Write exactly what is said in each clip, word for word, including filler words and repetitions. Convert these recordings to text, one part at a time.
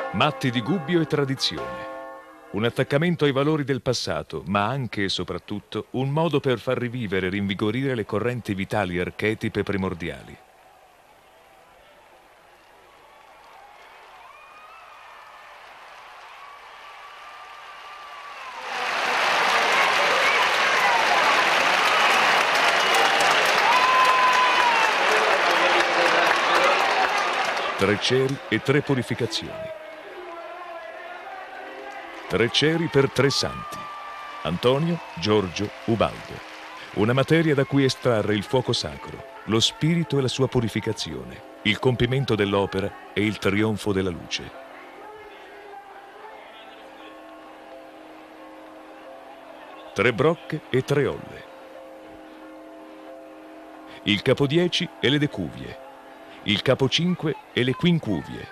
Matti di Gubbio e tradizione. Un attaccamento ai valori del passato, ma anche e soprattutto un modo per far rivivere e rinvigorire le correnti vitali archetipe primordiali. Tre ceri e tre purificazioni. Tre ceri per tre santi: Antonio, Giorgio, Ubaldo. Una materia da cui estrarre il fuoco sacro, lo spirito e la sua purificazione, il compimento dell'opera e il trionfo della luce. Tre brocche e tre olle. Il capo dieci e le decuvie. Il capo cinque e le quinquuvie.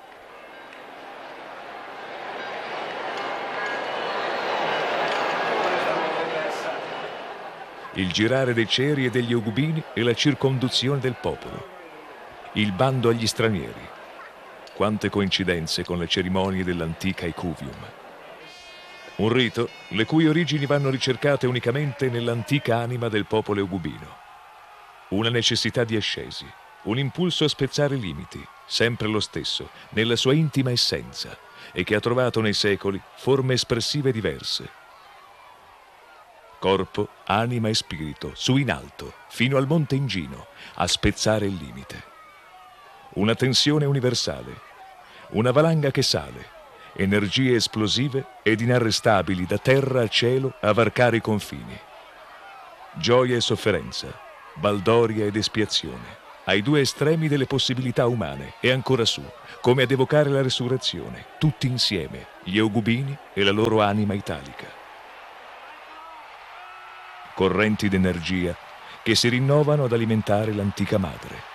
Il girare dei ceri e degli eugubini e la circonduzione del popolo. Il bando agli stranieri. Quante coincidenze con le cerimonie dell'antica Ecuvium. Un rito le cui origini vanno ricercate unicamente nell'antica anima del popolo eugubino. Una necessità di ascesi, un impulso a spezzare limiti, sempre lo stesso, nella sua intima essenza, e che ha trovato nei secoli forme espressive diverse. Corpo, anima e spirito, su in alto, fino al monte Ingino, a spezzare il limite. Una tensione universale, una valanga che sale, energie esplosive ed inarrestabili da terra a cielo a varcare i confini. Gioia e sofferenza, baldoria ed espiazione, ai due estremi delle possibilità umane e ancora su, come ad evocare la resurrezione, tutti insieme, gli eugubini e la loro anima italica. Correnti d'energia che si rinnovano ad alimentare l'antica madre.